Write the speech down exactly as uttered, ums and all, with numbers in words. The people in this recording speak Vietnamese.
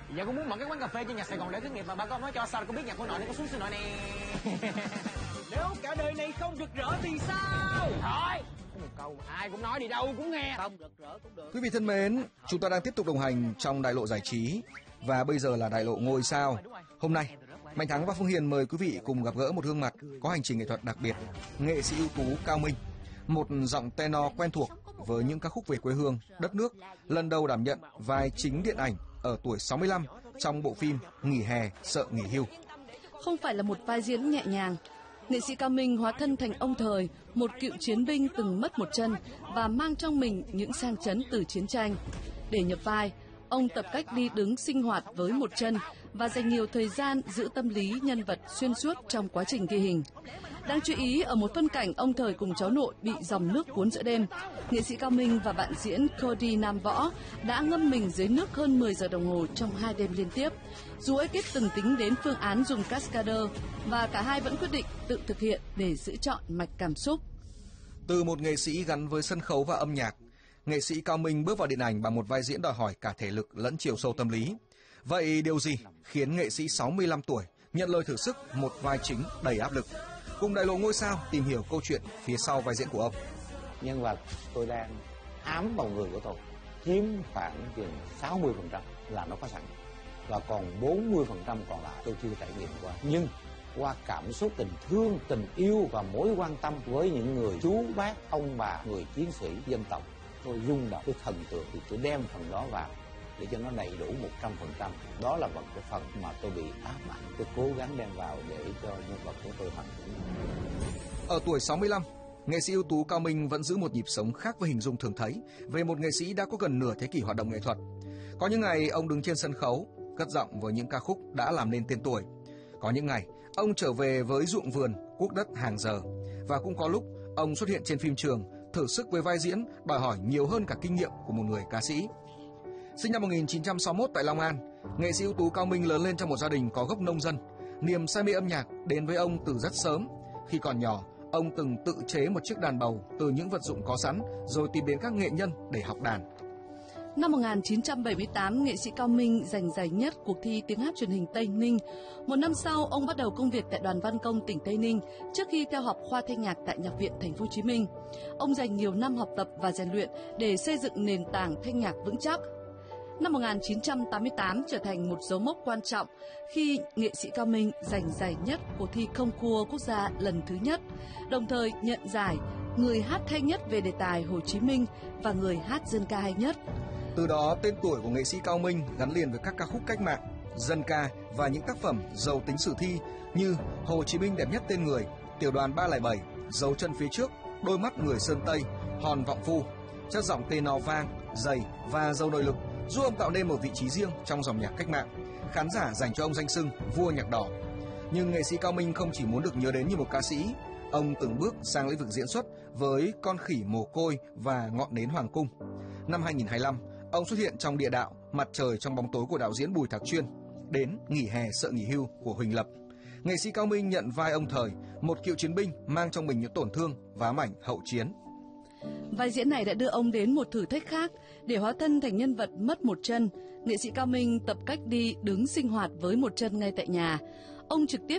Giờ con muốn mở cái quán cà phê trên nhà Sài Gòn để thử nghiệp mà ba con nói cho sao con biết nhạc cô nội này có xuống xưa nội nè. Nếu cả đời này không rực rỡ thì sao? Thôi, có một câu mà ai cũng nói đi đâu cũng nghe. Không rực rỡ cũng được. Quý vị thân mến, chúng ta đang tiếp tục đồng hành trong đại lộ giải trí và bây giờ là đại lộ ngôi sao. Hôm nay, Mạnh Thắng và Phương Hiền mời quý vị cùng gặp gỡ một gương mặt có hành trình nghệ thuật đặc biệt, nghệ sĩ ưu tú Cao Minh, một giọng tenor quen thuộc với những ca khúc về quê hương, đất nước, lần đầu đảm nhận vai chính điện ảnh ở tuổi sáu mươi lăm trong bộ phim Nghỉ hè sợ nghỉ hưu. Không phải là một vai diễn nhẹ nhàng, nghệ sĩ Cao Minh hóa thân thành ông Thời, một cựu chiến binh từng mất một chân và mang trong mình những sang chấn từ chiến tranh. Để nhập vai, ông tập cách đi đứng sinh hoạt với một chân và dành nhiều thời gian giữ tâm lý nhân vật xuyên suốt trong quá trình ghi hình. Đáng chú ý, ở một phân cảnh ông Thời cùng cháu nội bị dòng nước cuốn giữa đêm, nghệ sĩ Cao Minh và bạn diễn Cody Nam Võ đã ngâm mình dưới nước hơn mười giờ đồng hồ trong hai đêm liên tiếp. Dù ekip từng tính đến phương án dùng cascader và cả hai vẫn quyết định tự thực hiện để giữ trọn mạch cảm xúc. Từ một nghệ sĩ gắn với sân khấu và âm nhạc, nghệ sĩ Cao Minh bước vào điện ảnh bằng một vai diễn đòi hỏi cả thể lực lẫn chiều sâu tâm lý. Vậy điều gì khiến nghệ sĩ sáu mươi lăm tuổi nhận lời thử sức một vai chính đầy áp lực? Cùng đại lộ ngôi sao tìm hiểu câu chuyện phía sau vai diễn của ông. Nhân vật tôi đang ám vào người của tôi chiếm khoảng chừng sáu mươi phần trăm là nó có sẵn, và còn bốn mươi phần trăm còn lại tôi chưa trải nghiệm qua. Nhưng qua cảm xúc tình thương, tình yêu và mối quan tâm với những người chú bác, ông bà, người chiến sĩ dân tộc, tôi rung động, tôi thần tượng thì tôi đem phần đó vào để cho nó đầy đủ một trăm phần trăm. Đó là một cái phần mà tôi bị ám ảnh, tôi cố gắng đem vào để cho nhân vật của tôi hoàn chỉnh. Ở tuổi sáu mươi lăm, nghệ sĩ ưu tú Cao Minh vẫn giữ một nhịp sống khác với hình dung thường thấy về một nghệ sĩ đã có gần nửa thế kỷ hoạt động nghệ thuật. Có những ngày ông đứng trên sân khấu, cất giọng với những ca khúc đã làm nên tên tuổi. Có những ngày ông trở về với ruộng vườn, cuốc đất hàng giờ. Và cũng có lúc ông xuất hiện trên phim trường, thử sức với vai diễn đòi hỏi nhiều hơn cả kinh nghiệm của một người ca sĩ. Sinh năm một nghìn chín trăm sáu mươi mốt tại Long An, nghệ sĩ ưu tú Cao Minh lớn lên trong một gia đình có gốc nông dân. Niềm say mê âm nhạc đến với ông từ rất sớm. Khi còn nhỏ, ông từng tự chế một chiếc đàn bầu từ những vật dụng có sẵn, rồi tìm đến các nghệ nhân để học đàn. Năm một nghìn chín trăm bảy mươi tám, nghệ sĩ Cao Minh giành giải nhất cuộc thi tiếng hát truyền hình Tây Ninh. Một năm sau, ông bắt đầu công việc tại Đoàn Văn Công tỉnh Tây Ninh trước khi theo học khoa thanh nhạc tại Nhạc viện Thành phố Hồ Chí Minh. Ông dành nhiều năm học tập và rèn luyện để xây dựng nền tảng thanh nhạc vững chắc. Năm một nghìn chín trăm tám mươi tám trở thành một dấu mốc quan trọng khi nghệ sĩ Cao Minh giành giải nhất cuộc thi Concours quốc gia lần thứ nhất, đồng thời nhận giải người hát hay nhất về đề tài Hồ Chí Minh và người hát dân ca hay nhất. Từ đó, tên tuổi của nghệ sĩ Cao Minh gắn liền với các ca khúc cách mạng, dân ca và những tác phẩm giàu tính sử thi như Hồ Chí Minh đẹp nhất tên người, Tiểu đoàn ba không bảy, Dấu chân phía trước, Đôi mắt người Sơn Tây, Hòn vọng phu. Chất giọng tenor vang, dày và giàu nội lực giúp ông tạo nên một vị trí riêng trong dòng nhạc cách mạng. Khán giả dành cho ông danh xưng vua nhạc đỏ. Nhưng nghệ sĩ Cao Minh không chỉ muốn được nhớ đến như một ca sĩ, ông từng bước sang lĩnh vực diễn xuất với Con khỉ mồ côi và Ngọn nến hoàng cung. Năm hai nghìn không trăm hai mươi lăm, ông xuất hiện trong địa đạo Mặt trời trong bóng tối của đạo diễn Bùi Thạc Chuyên, đến Nghỉ hè sợ nghỉ hưu của Huỳnh Lập. Nghệ sĩ Cao Minh nhận vai ông Thời, một cựu chiến binh mang trong mình những tổn thương và ám ảnh hậu chiến. Vai diễn này đã đưa ông đến một thử thách khác. Để hóa thân thành nhân vật mất một chân, nghệ sĩ Cao Minh tập cách đi đứng sinh hoạt với một chân ngay tại nhà. Ông trực tiếp